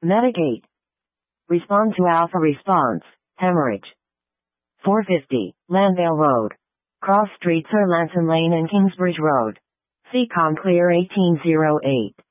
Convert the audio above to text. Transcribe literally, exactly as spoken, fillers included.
Medigate. Respond to alpha response, hemorrhage. four fifty, Landale Road. Cross Street, Sir Lanson Lane and Kingsbridge Road. C COM clear eighteen oh eight.